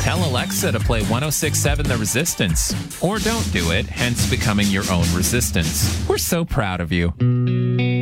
Tell Alexa to play 1067 The Resistance. Or don't do it, hence becoming your own resistance. We're so proud of you.